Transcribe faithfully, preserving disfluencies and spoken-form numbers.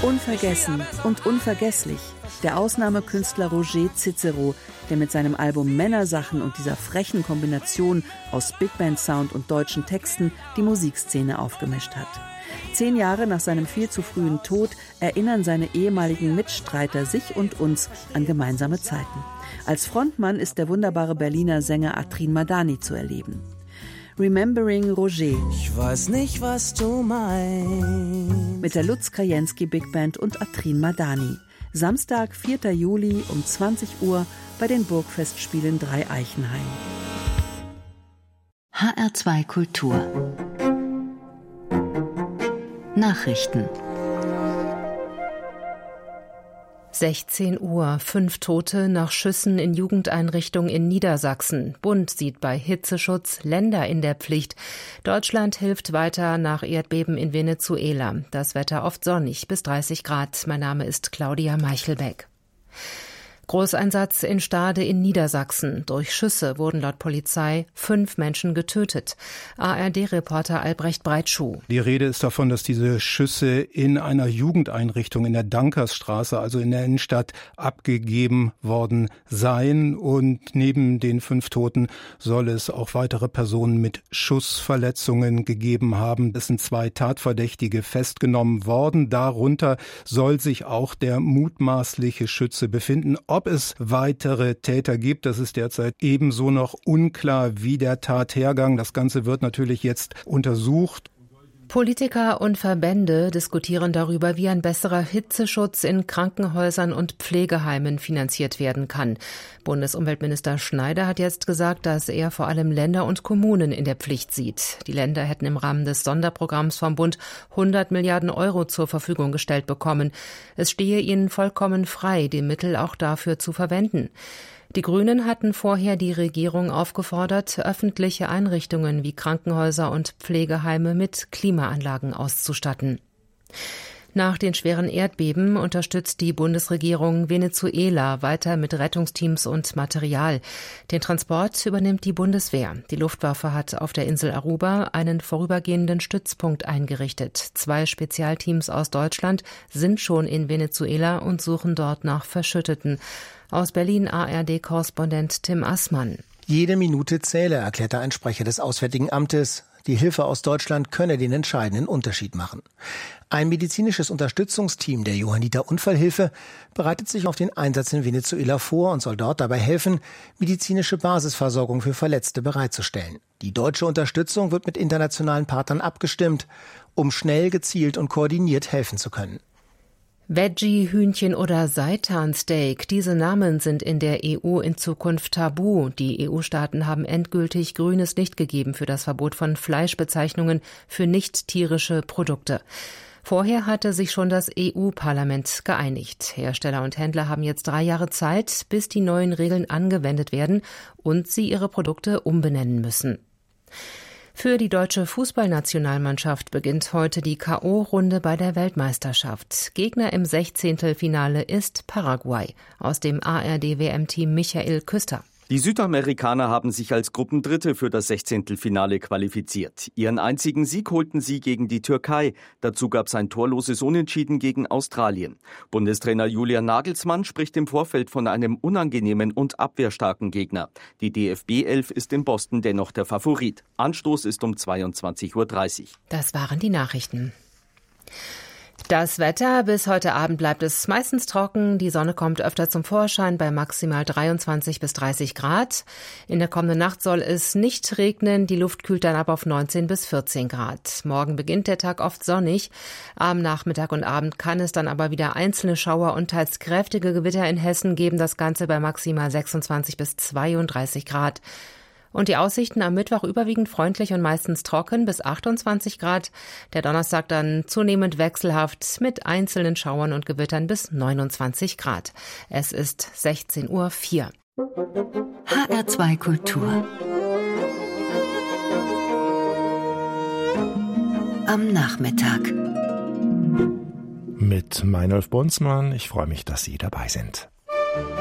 Unvergessen und unvergesslich. Der Ausnahmekünstler Roger Cicero, der mit seinem Album Männersachen und dieser frechen Kombination aus Big Band Sound und deutschen Texten die Musikszene aufgemischt hat. Zehn Jahre nach seinem viel zu frühen Tod erinnern seine ehemaligen Mitstreiter sich und uns an gemeinsame Zeiten. Als Frontmann ist der wunderbare Berliner Sänger Atrin Madani zu erleben. Remembering Roger. Ich weiß nicht, was du meinst. Mit der Lutz Krajenski Big Band und Atrin Madani. Samstag, vierter Juli um zwanzig Uhr bei den Burgfestspielen Dreieichenhain. H R zwei Kultur. Nachrichten. sechzehn Uhr, fünf Tote nach Schüssen in Jugendeinrichtungen in Niedersachsen. Bund sieht bei Hitzeschutz Länder in der Pflicht. Deutschland hilft weiter nach Erdbeben in Venezuela. Das Wetter oft sonnig bis dreißig Grad. Mein Name ist Claudia Meichelbeck. Großeinsatz in Stade in Niedersachsen. Durch Schüsse wurden laut Polizei fünf Menschen getötet. A R D-Reporter Albrecht Breitschuh. Die Rede ist davon, dass diese Schüsse in einer Jugendeinrichtung in der Dankersstraße, also in der Innenstadt, abgegeben worden seien. Und neben den fünf Toten soll es auch weitere Personen mit Schussverletzungen gegeben haben. Es sind zwei Tatverdächtige festgenommen worden. Darunter soll sich auch der mutmaßliche Schütze befinden. Ob es weitere Täter gibt, das ist derzeit ebenso noch unklar wie der Tathergang. Das Ganze wird natürlich jetzt untersucht. Politiker und Verbände diskutieren darüber, wie ein besserer Hitzeschutz in Krankenhäusern und Pflegeheimen finanziert werden kann. Bundesumweltminister Schneider hat jetzt gesagt, dass er vor allem Länder und Kommunen in der Pflicht sieht. Die Länder hätten im Rahmen des Sonderprogramms vom Bund hundert Milliarden Euro zur Verfügung gestellt bekommen. Es stehe ihnen vollkommen frei, die Mittel auch dafür zu verwenden. Die Grünen hatten vorher die Regierung aufgefordert, öffentliche Einrichtungen wie Krankenhäuser und Pflegeheime mit Klimaanlagen auszustatten. Nach den schweren Erdbeben unterstützt die Bundesregierung Venezuela weiter mit Rettungsteams und Material. Den Transport übernimmt die Bundeswehr. Die Luftwaffe hat auf der Insel Aruba einen vorübergehenden Stützpunkt eingerichtet. Zwei Spezialteams aus Deutschland sind schon in Venezuela und suchen dort nach Verschütteten. Aus Berlin A R D-Korrespondent Tim Assmann. Jede Minute zähle, erklärte ein Sprecher des Auswärtigen Amtes. Die Hilfe aus Deutschland könne den entscheidenden Unterschied machen. Ein medizinisches Unterstützungsteam der Johanniter Unfallhilfe bereitet sich auf den Einsatz in Venezuela vor und soll dort dabei helfen, medizinische Basisversorgung für Verletzte bereitzustellen. Die deutsche Unterstützung wird mit internationalen Partnern abgestimmt, um schnell, gezielt und koordiniert helfen zu können. Veggie, Hühnchen oder Seitansteak, diese Namen sind in der E U in Zukunft tabu. Die E U-Staaten haben endgültig grünes Licht gegeben für das Verbot von Fleischbezeichnungen für nicht-tierische Produkte. Vorher hatte sich schon das E U-Parlament geeinigt. Hersteller und Händler haben jetzt drei Jahre Zeit, bis die neuen Regeln angewendet werden und sie ihre Produkte umbenennen müssen. Für die deutsche Fußballnationalmannschaft beginnt heute die K O-Runde bei der Weltmeisterschaft. Gegner im Sechzehntelfinale ist Paraguay. Aus dem A R D-W M-Team Michael Küster. Die Südamerikaner haben sich als Gruppendritte für das Sechzehntelfinale qualifiziert. Ihren einzigen Sieg holten sie gegen die Türkei. Dazu gab es ein torloses Unentschieden gegen Australien. Bundestrainer Julian Nagelsmann spricht im Vorfeld von einem unangenehmen und abwehrstarken Gegner. Die D F B-Elf ist in Boston dennoch der Favorit. Anstoß ist um zweiundzwanzig Uhr dreißig. Das waren die Nachrichten. Das Wetter: Bis heute Abend bleibt es meistens trocken. Die Sonne kommt öfter zum Vorschein bei maximal dreiundzwanzig bis dreißig Grad. In der kommenden Nacht soll es nicht regnen. Die Luft kühlt dann ab auf neunzehn bis vierzehn Grad. Morgen beginnt der Tag oft sonnig. Am Nachmittag und Abend kann es dann aber wieder einzelne Schauer und teils kräftige Gewitter in Hessen geben. Das Ganze bei maximal sechsundzwanzig bis zweiunddreißig Grad. Und die Aussichten am Mittwoch überwiegend freundlich und meistens trocken bis achtundzwanzig Grad. Der Donnerstag dann zunehmend wechselhaft mit einzelnen Schauern und Gewittern bis neunundzwanzig Grad. Es ist sechzehn Uhr vier. H R zwei Kultur. Am Nachmittag. Mit Meinolf Bunzmann. Ich freue mich, dass Sie dabei sind.